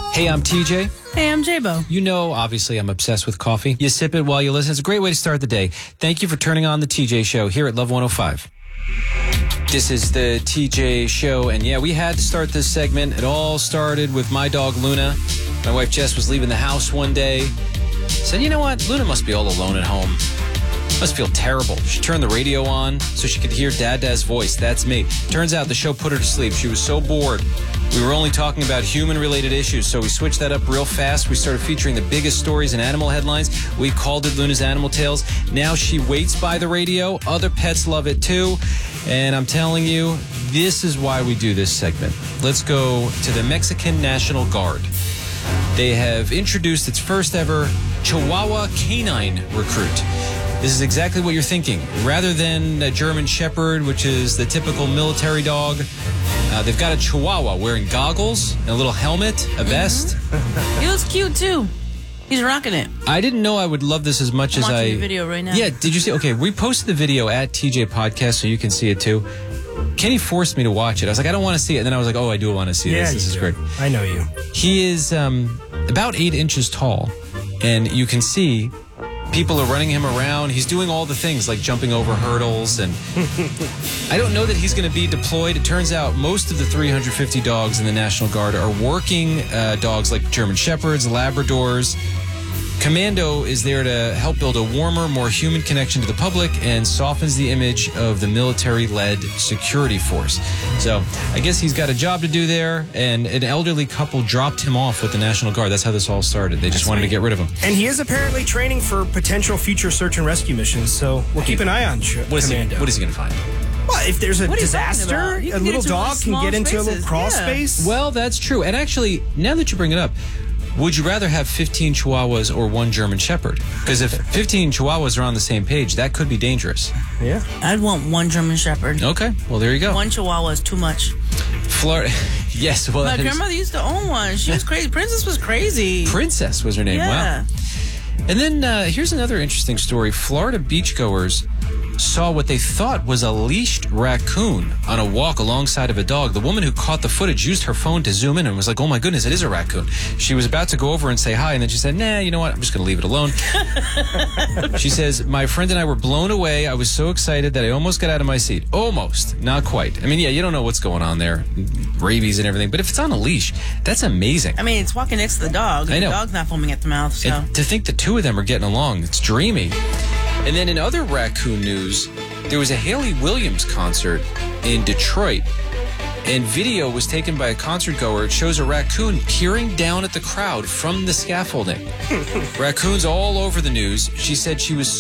Hey, I'm TJ. Hey, I'm J-Bo. You know, obviously, I'm obsessed with coffee. You sip it while you listen. It's a great way to start the day. Thank you for turning on the TJ Show here at Love 105. This is the TJ Show, and yeah, we had to start this segment. It all started with my dog, Luna. My wife, Jess, was leaving the house one day. Said, you know what? Luna must be all alone at home. Must feel terrible. She turned the radio on so she could hear Dada's voice. That's me. Turns out the show put her to sleep. She was so bored. We were only talking about human-related issues, so we switched that up real fast. We started featuring the biggest stories in animal headlines. We called it Luna's Animal Tales. Now she waits by the radio. Other pets love it too. And I'm telling you, this is why we do this segment. Let's go to the Mexican National Guard. They have introduced its first ever Chihuahua canine recruit. This is exactly what you're thinking. Rather than a German Shepherd, which is the typical military dog, they've got a Chihuahua wearing goggles, and a little helmet, a vest. He was cute, too. He's rocking it. I didn't know I would love this as much as I'm watching the video right now. Yeah, did you see? Okay, we posted the video at TJ Podcast, so you can see it, too. Kenny forced me to watch it. I was like, I don't want to see it. And then I was like, oh, I do want to see this. This is great. I know you. He is about 8 inches tall, and you can see people are running him around. He's doing all the things like jumping over hurdles. And I don't know that he's going to be deployed. It turns out most of the 350 dogs in the National Guard are working dogs like German Shepherds, Labradors. Commando is there to help build a warmer, more human connection to the public and softens the image of the military-led security force. So I guess he's got a job to do there, and an elderly couple dropped him off with the National Guard. That's how this all started. They just wanted to get rid of him. And he is apparently training for potential future search and rescue missions, so we'll keep an eye on Commando. What is he going to find? Well, if there's a disaster, a little dog can get into a little crawl space. Well, that's true. And actually, now that you bring it up, would you rather have 15 Chihuahuas or 1 German Shepherd? Because if 15 Chihuahuas are on the same page, that could be dangerous. Yeah. I'd want 1 German Shepherd. Okay, well, there you go. 1 Chihuahua is too much. Florida. Yes, well, my grandmother used to own one. She was crazy. Princess was crazy. Princess was her name. Yeah. Wow. And then here's another interesting story. Florida beachgoers saw what they thought was a leashed raccoon on a walk alongside of a dog. The woman who caught the footage used her phone to zoom in and was like, oh my goodness, it is a raccoon. She was about to go over and say hi, and then she said, nah, you know what? I'm just going to leave it alone. She says, my friend and I were blown away. I was so excited that I almost got out of my seat. Almost. Not quite. I mean, yeah, you don't know what's going on there. Rabies and everything. But if it's on a leash, that's amazing. I mean, it's walking next to the dog. I know. The dog's not foaming at the mouth. So. And to think the two of them are getting along, it's dreamy. And then in other raccoon news, there was a Haley Williams concert in Detroit, and video was taken by a concert goer. It shows a raccoon peering down at the crowd from the scaffolding. Raccoons all over the news. She said she was